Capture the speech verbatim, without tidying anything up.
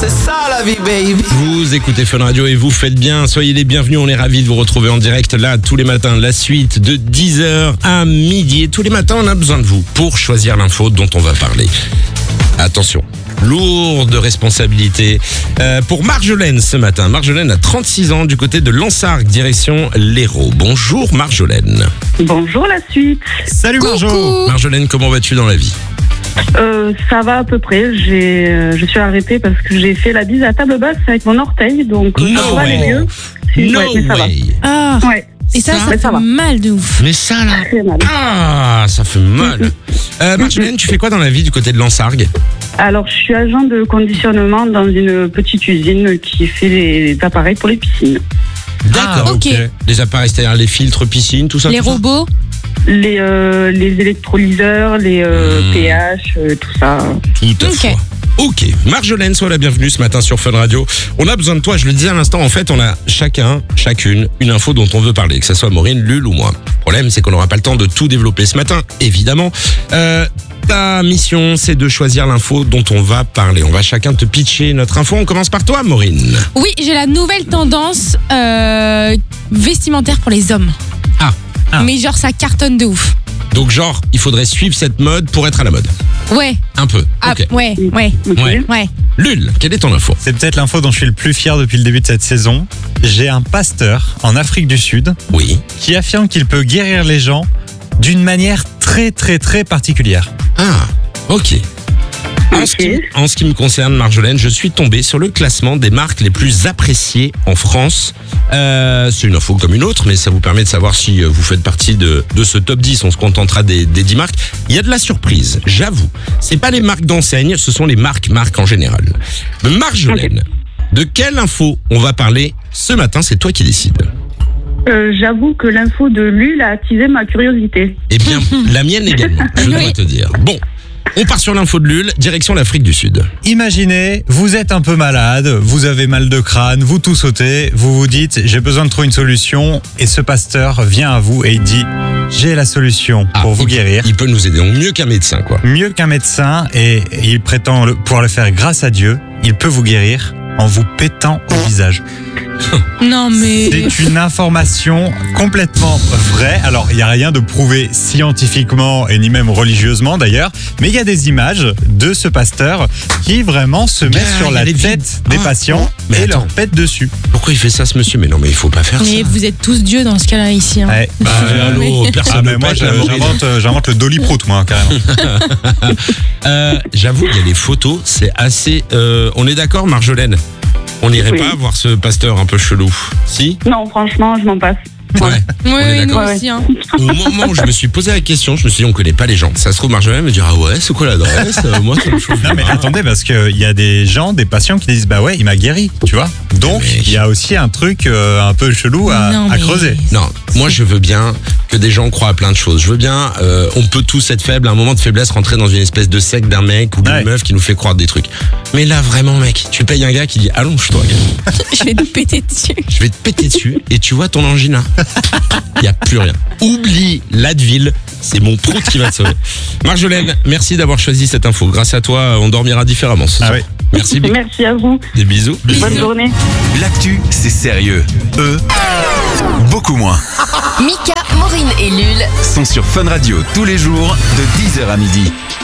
ça la vie, baby. Vous écoutez Fun Radio et vous faites bien. Soyez les bienvenus. On est ravis de vous retrouver en direct là tous les matins. La suite de dix heures à midi. Et tous les matins, on a besoin de vous pour choisir l'info dont on va parler. Attention, lourde responsabilité euh, pour Marjolaine ce matin. Marjolaine a trente-six ans du côté de Lansargues, direction l'Hérault. Bonjour Marjolaine. Bonjour la suite. Salut Marjo. Marjolaine, comment vas-tu dans la vie ? Euh, ça va à peu près. J'ai, euh, je suis arrêtée parce que j'ai fait la bise à table basse avec mon orteil, donc euh, No ça va aller way. mieux. Si, No ouais, mais ça way. Ah, va. Ouais. et ça, Ça, ça, mais fait ça va. mal de ouf. Mais ça là, Très mal. ah, ça fait mal. Euh, Marjolaine, tu fais quoi dans la vie du côté de Lansargues ? Alors, je suis agent de conditionnement dans une petite usine qui fait des appareils pour les piscines. D'accord. Ah, ok. Les appareils, c'est-à-dire les filtres, piscine, tout ça. Les tout ça robots. Les, euh, les électrolyseurs, les euh, Mmh. pH, euh, tout ça. Tout à Ok. fait. Ok, Marjolaine, sois la bienvenue ce matin sur Fun Radio. On a besoin de toi, je le disais à l'instant, en fait, on a chacun, chacune, une info dont on veut parler, que ce soit Maureen, Lul ou moi. Le problème, c'est qu'on n'aura pas le temps de tout développer ce matin, évidemment. Euh, ta mission, c'est de choisir l'info dont on va parler. On va chacun te pitcher notre info. On commence par toi, Maureen. Oui, j'ai la nouvelle tendance euh, vestimentaire pour les hommes. Ah, ah. Mais genre, ça cartonne de ouf. Donc, genre, il faudrait suivre cette mode pour être à la mode. Ouais. Un peu. Ah, Ok. ouais, ouais, Ok. Ouais. ouais. Lul, quelle est ton info ? C'est peut-être l'info dont je suis le plus fier depuis le début de cette saison. J'ai un pasteur en Afrique du Sud Oui. qui affirme qu'il peut guérir les gens d'une manière très très très particulière. Ah, ok. En ce, qui, en ce qui me concerne, Marjolaine, je suis tombé sur le classement des marques les plus appréciées en France. Euh, c'est une info comme une autre, mais ça vous permet de savoir si vous faites partie de, de ce top dix. On se contentera des, des dix marques. Il y a de la surprise, j'avoue. C'est pas les marques d'enseigne, ce sont les marques, marques en général. Mais Marjolaine, de quelle info on va parler ce matin ? C'est toi qui décides. Euh, J'avoue que l'info de Lul a attisé ma curiosité. Eh bien, la mienne également, je dois Oui. te dire. Bon, on part sur l'info de Lul, direction l'Afrique du Sud. Imaginez, vous êtes un peu malade, vous avez mal de crâne, vous tout sautez, vous vous dites j'ai besoin de trouver une solution et ce pasteur vient à vous et il dit j'ai la solution Ah, pour vous il- guérir. Il peut nous aider, donc mieux qu'un médecin, quoi. Mieux qu'un médecin et il prétend le- pouvoir le faire grâce à Dieu, il peut vous guérir en vous pétant au visage. Non, mais. C'est une information complètement vraie. Alors, il n'y a rien de prouvé scientifiquement et ni même religieusement d'ailleurs, mais il y a des images de ce pasteur qui vraiment se met Ah, sur il y a la les tête vides. des Ah, patients mais et attends. leur pète dessus. Pourquoi il fait ça, ce monsieur ? Mais non, mais il faut pas faire Mais ça. vous êtes tous dieux dans ce cas-là ici. Hein. Ouais. Bah, allô, personne Ah, ne mais moi, pète la Maureen. j'invente, euh, j'invente le doliprout, moi, carrément. Euh, J'avoue, il y a les photos, c'est assez... euh, on est d'accord, Marjolaine ? On n'irait Oui. pas voir ce pasteur un peu chelou. Si ? Non, franchement, je m'en passe. Ouais. Oui, On est oui, d'accord. nous aussi. Hein. Au moment où je me suis posé la question, je me suis dit, on connaît pas les gens. Ça se trouve, Marjolaine me dira, ah ouais, c'est quoi l'adresse ? Euh, Moi, ça me chauffe. Non mais pas. attendez parce qu'il y a des gens, des patients qui disent bah ouais il m'a guéri, tu vois. Donc Mais- il y a aussi un truc euh, un peu chelou à, Non, à mais- creuser. Non, moi je veux bien que des gens croient à plein de choses. Je veux bien, euh, on peut tous être faibles, à un moment de faiblesse, rentrer dans une espèce de secte d'un mec ou d'une Ouais. meuf qui nous fait croire des trucs. Mais là, vraiment, mec, tu payes un gars qui dit allonge-toi, gars. Je vais te péter dessus. Je vais te péter dessus et tu vois ton angina. Il n'y a plus rien. Oublie l'Advil, c'est mon prout qui va te sauver. Marjolaine, merci d'avoir choisi cette info. Grâce à toi, on dormira différemment ce Ah soir. oui. Merci, Big. Merci à vous. Des bisous. Bonne journée. L'actu, c'est sérieux. Eux, beaucoup moins. Mika, Maureen et Lul. Sont sur Fun Radio tous les jours de dix heures à midi.